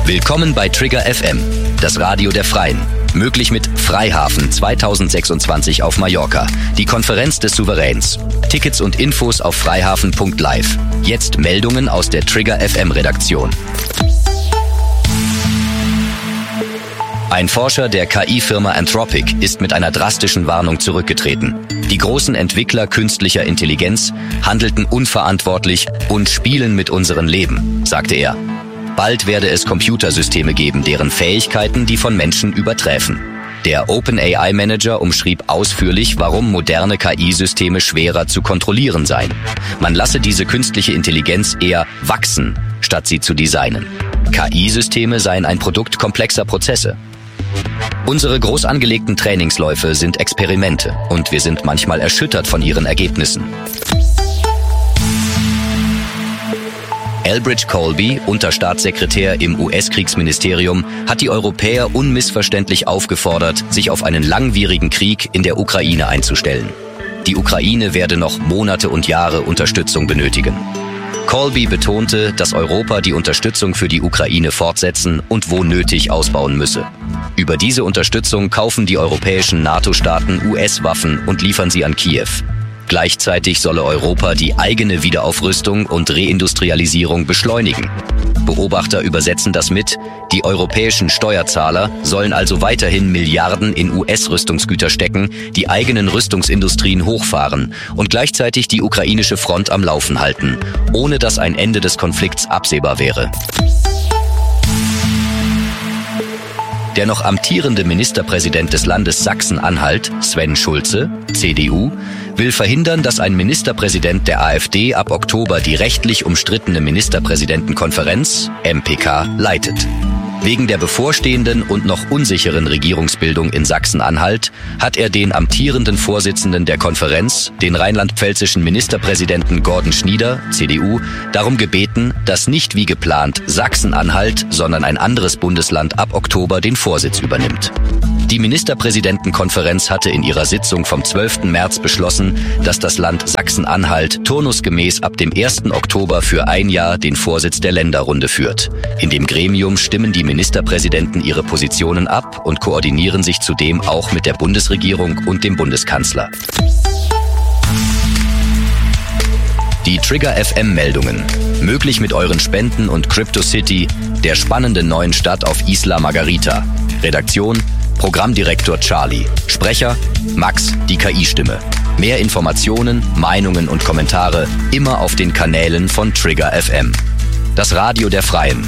Willkommen bei Trigger FM, das Radio der Freien. Möglich mit Freihafen 2026 auf Mallorca, die Konferenz des Souveräns. Tickets und Infos auf freihafen.live. Jetzt Meldungen aus der Trigger FM Redaktion. Ein Forscher der KI-Firma Anthropic ist mit einer drastischen Warnung zurückgetreten. Die großen Entwickler künstlicher Intelligenz handelten unverantwortlich und spielen mit unserem Leben, sagte er. Bald werde es Computersysteme geben, deren Fähigkeiten die von Menschen überträfen. Der OpenAI-Manager umschrieb ausführlich, warum moderne KI-Systeme schwerer zu kontrollieren seien. Man lasse diese künstliche Intelligenz eher wachsen, statt sie zu designen. KI-Systeme seien ein Produkt komplexer Prozesse. Unsere groß angelegten Trainingsläufe sind Experimente und wir sind manchmal erschüttert von ihren Ergebnissen. Elbridge Colby, Unterstaatssekretär im US-Kriegsministerium, hat die Europäer unmissverständlich aufgefordert, sich auf einen langwierigen Krieg in der Ukraine einzustellen. Die Ukraine werde noch Monate und Jahre Unterstützung benötigen. Colby betonte, dass Europa die Unterstützung für die Ukraine fortsetzen und wo nötig ausbauen müsse. Über diese Unterstützung kaufen die europäischen NATO-Staaten US-Waffen und liefern sie an Kiew. Gleichzeitig solle Europa die eigene Wiederaufrüstung und Reindustrialisierung beschleunigen. Beobachter übersetzen das mit: Die europäischen Steuerzahler sollen also weiterhin Milliarden in US-Rüstungsgüter stecken, die eigenen Rüstungsindustrien hochfahren und gleichzeitig die ukrainische Front am Laufen halten, ohne dass ein Ende des Konflikts absehbar wäre. Der noch amtierende Ministerpräsident des Landes Sachsen-Anhalt, Sven Schulze, CDU, will verhindern, dass ein Ministerpräsident der AfD ab Oktober die rechtlich umstrittene Ministerpräsidentenkonferenz, MPK, leitet. Wegen der bevorstehenden und noch unsicheren Regierungsbildung in Sachsen-Anhalt hat er den amtierenden Vorsitzenden der Konferenz, den rheinland-pfälzischen Ministerpräsidenten Gordon Schnieder, CDU, darum gebeten, dass nicht wie geplant Sachsen-Anhalt, sondern ein anderes Bundesland ab Oktober den Vorsitz übernimmt. Die Ministerpräsidentenkonferenz hatte in ihrer Sitzung vom 12. März beschlossen, dass das Land Sachsen-Anhalt turnusgemäß ab dem 1. Oktober für ein Jahr den Vorsitz der Länderrunde führt. In dem Gremium stimmen die Ministerpräsidenten ihre Positionen ab und koordinieren sich zudem auch mit der Bundesregierung und dem Bundeskanzler. Die Trigger FM Meldungen. Möglich mit euren Spenden und CryptoCity, der spannenden neuen Stadt auf Isla Margarita. Redaktion: Programmdirektor Charlie. Sprecher: Max, die KI-Stimme. Mehr Informationen, Meinungen und Kommentare immer auf den Kanälen von Trigger FM. Das Radio der Freien.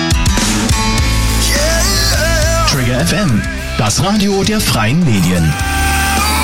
Trigger FM, das Radio der Freien Medien.